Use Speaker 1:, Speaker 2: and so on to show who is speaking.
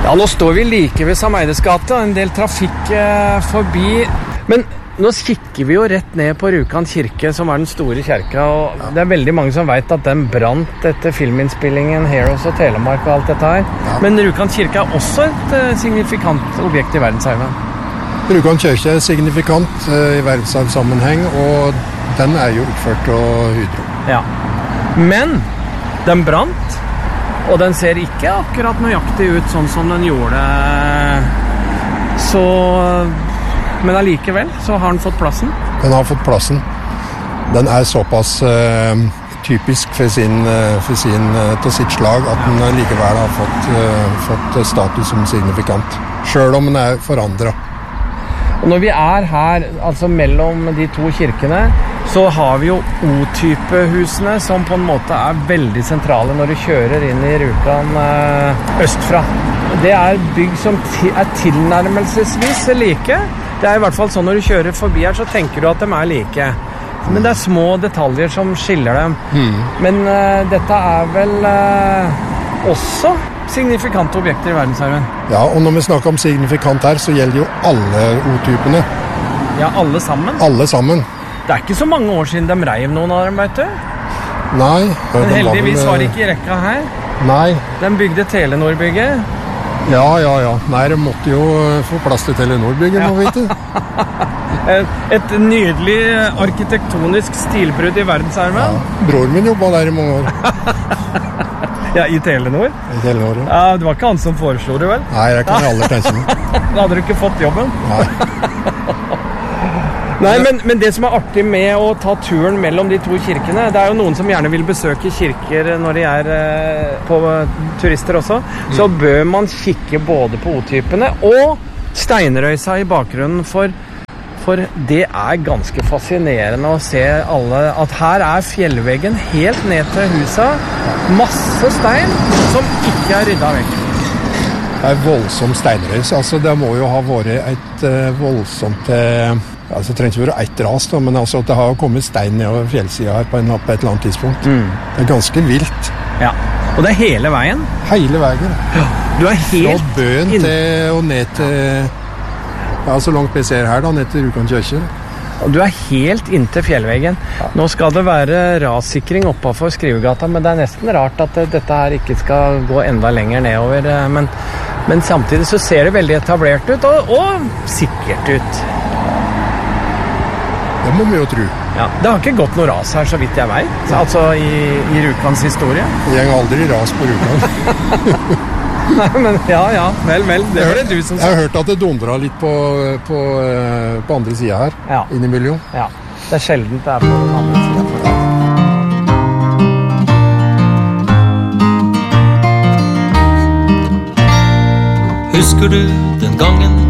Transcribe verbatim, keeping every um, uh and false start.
Speaker 1: Ja, nå står vi like ved Sameides gate, en del trafikk eh, forbi. Men nå kikker vi jo rett ned på Rjukan kirke, som er den store kirka, og ja. Det er veldig mange som vet at den brant etter filminnspillingen Heroes og Telemark og alt dette her. Ja. Men Rjukan kirke er også et uh, signifikant objekt i verdensarven.
Speaker 2: Rjukan kirke er signifikant uh, i verdensarvsammenheng, og den er jo oppført av Hydro.
Speaker 1: Ja, men den brant, og den ser ikke akkurat nøyaktig ut sånn som den gjorde. Så, men allikevel så har den fått plassen.
Speaker 2: Den har fått plassen. Den er såpass uh, typisk for sin, uh, for sin uh, til sitt slag at den likevel har fått, uh, fått status som signifikant. Selv om den er forandret.
Speaker 1: Og når vi er her, altså mellom de to kirkene, så har vi jo O-type-husene som på en måte er veldig sentrale når du kjører inn i Rjukan eh, østfra. Det er bygg som ti- er tilnærmelsesvis like. Det er i hvert fall sånn når du kjører forbi her, så tenker du at de er like. Men det er små detaljer som skiller dem. Mm. Men eh, dette er vel eh, også signifikante objekter i verdensarven.
Speaker 2: Ja, og når vi snakker om signifikant her, så gjelder jo alle O-typene.
Speaker 1: Ja, alle sammen?
Speaker 2: Alle sammen.
Speaker 1: Det er ikke så mange år siden de reiv noen av dem, vet du?
Speaker 2: Nei.
Speaker 1: Men heldigvis var det ikke i rekka her.
Speaker 2: Nei.
Speaker 1: De bygde Telenor-bygget.
Speaker 2: Ja, ja, ja. Nei, de måtte jo få plass til Telenor-bygget,
Speaker 1: ja.
Speaker 2: må vite.
Speaker 1: Et nydelig arkitektonisk stilbrudd i verdensarven.
Speaker 2: Ja, broren min jobbet der i mange år.
Speaker 1: Ja, i Telenor?
Speaker 2: I Telenor, ja.
Speaker 1: Ja, det var ikke han som foreslo det, vel?
Speaker 2: Nei, det kan jeg aldri tenke meg.
Speaker 1: Da hadde du ikke fått jobben.
Speaker 2: Nei.
Speaker 1: Nei, men, men det som er artig med å ta turen mellom de to kirkene, det er jo noen som gjerne vil besøke kirker når de er eh, på turister også, mm. så bør man kikke både på O-typene og steinrøysa i bakgrunnen, for, for det er ganske fascinerende å se alle, at her er fjellveggen helt ned til huset, masse stein som ikke er ryddet vekk.
Speaker 2: Det er voldsom steinrøys, altså det må jo ha vært et uh, voldsomt uh, altså det trenger ikke være ett ras da, men altså at det har kommet stein nedover fjellsiden her på, en, på et eller annet tidspunkt. Mm. Det er ganske vilt.
Speaker 1: Ja, og det er hele veien?
Speaker 2: Hele veien.
Speaker 1: Ja. Du er helt
Speaker 2: fra bøen inn... til og ned til, ja, så langt vi ser her da, ned til Rjukan kirke.
Speaker 1: Og du er helt inntil fjellveggen. Ja. Nå skal det være rassikring oppafor Skrivegata, men det er nesten rart at dette her ikke skal gå enda lenger nedover. Men, men samtidig så ser det veldig etablert ut, og, og sikkert ut.
Speaker 2: Det må vi jo tro.
Speaker 1: Ja, det har ikke gått noe ras her, så vidt jeg vet. Altså i, i Rjukans historie.
Speaker 2: Det går aldri ras på Rjukan.
Speaker 1: Nei, men ja, ja, vel, vel, det var det du som sa.
Speaker 2: Jeg har hørt at det dundret litt på, på, på andre siden her, ja. Innimellom.
Speaker 1: Ja, det er sjeldent det er på den andre siden.
Speaker 3: Husker du den gangen